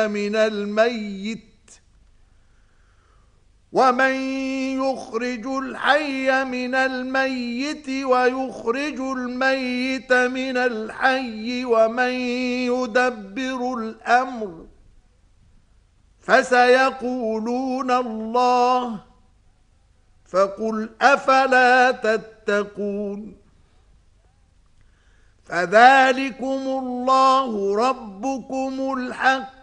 الحي من الميت ومن يخرج الحي من الميت ويخرج الميت من الحي ومن يدبر الأمر فسيقولون الله فقل أفلا تتقون فذلكم الله ربكم الحق